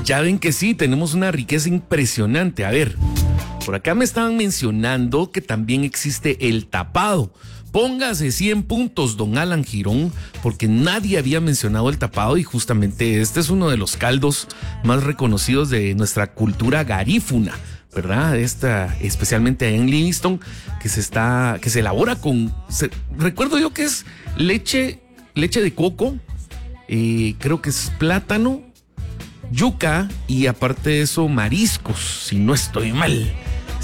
Ya ven que sí, tenemos una riqueza impresionante. A ver, por acá me estaban mencionando que también existe el tapado. Póngase 100 puntos, don Alan Girón, porque nadie había mencionado el tapado y justamente este es uno de los caldos más reconocidos de nuestra cultura garífuna, ¿verdad? Especialmente en Livingston, que se elabora con, recuerdo yo que es leche de coco, creo que es plátano, yuca y aparte de eso mariscos, si no estoy mal.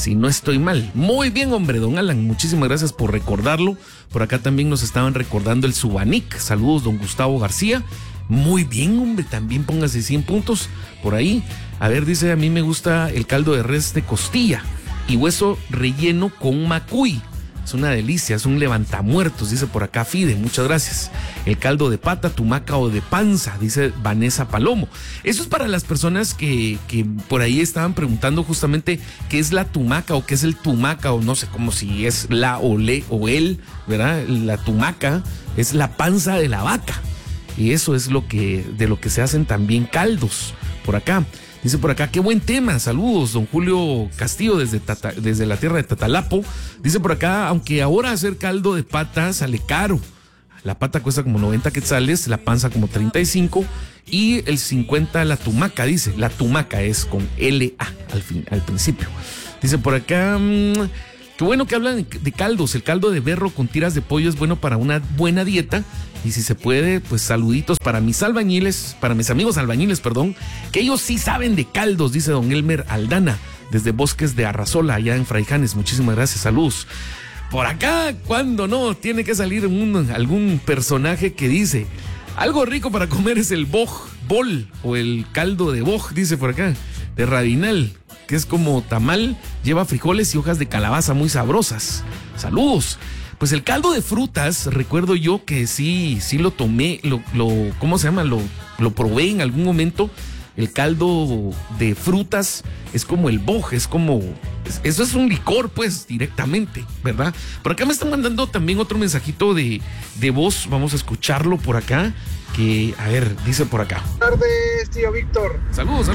Muy bien, hombre, don Alan, muchísimas gracias por recordarlo. Por acá también nos estaban recordando el Subanic. Saludos, don Gustavo García. Muy bien, hombre, también póngase 100 puntos por ahí. A ver, dice, a mí me gusta el caldo de res de costilla y hueso relleno con macuy. Es una delicia, es un levantamuertos, dice por acá Fide, muchas gracias. El caldo de pata, tumaca o de panza, dice Vanessa Palomo. Eso es para las personas que por ahí estaban preguntando justamente qué es la tumaca o qué es el tumaca, o no sé cómo si es la o le o el, ¿verdad? La tumaca es la panza de la vaca. Y eso es de lo que se hacen también caldos por acá. Dice por acá, qué buen tema, saludos, don Julio Castillo desde la tierra de Tatalapo. Dice por acá, aunque ahora hacer caldo de pata sale caro. La pata cuesta como 90 quetzales, la panza como 35 y el 50 la tumaca, dice. La tumaca es con L-A al principio. Dice por acá, qué bueno que hablan de caldos. El caldo de berro con tiras de pollo es bueno para una buena dieta. Y si se puede, pues saluditos para mis amigos albañiles, que ellos sí saben de caldos, dice don Elmer Aldana, desde Bosques de Arrazola, allá en Fraijanes. Muchísimas gracias, saludos. Por acá, cuando no, tiene que salir algún personaje que dice, algo rico para comer es el bol o el caldo de boj, dice por acá, de Radinal, que es como tamal, lleva frijoles y hojas de calabaza muy sabrosas. Saludos. Pues el caldo de frutas, recuerdo yo que sí lo tomé, ¿cómo se llama? Lo probé en algún momento. El caldo de frutas es como el boj, eso es un licor, pues, directamente, ¿verdad? Por acá me están mandando también otro mensajito de voz, vamos a escucharlo por acá, que, a ver, dice por acá. Buenas tardes, tío Víctor. Saludos.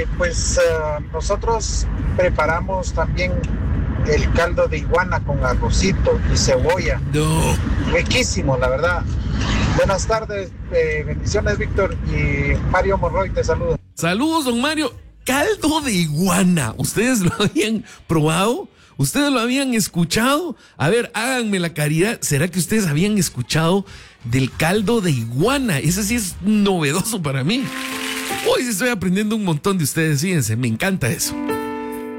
Nosotros preparamos también el caldo de iguana con arrocito y cebolla. No. Riquísimo, la verdad. Buenas tardes, bendiciones, Víctor, y Mario Morroy te saluda. Saludos, don Mario. Caldo de iguana, ¿ustedes lo habían probado? ¿Ustedes lo habían escuchado? A ver, háganme la caridad. ¿Será que ustedes habían escuchado del caldo de iguana? Ese sí es novedoso para mí. Hoy sí estoy aprendiendo un montón de ustedes, fíjense, me encanta eso.